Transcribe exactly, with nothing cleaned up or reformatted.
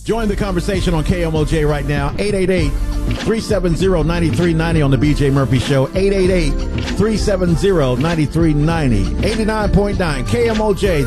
Join the conversation on K M O J right now. eight eight eight, three seven zero, nine three nine zero on the B J Murphy Show. eight eight eight, three seven zero, nine three nine zero. eighty-nine point nine K M O J.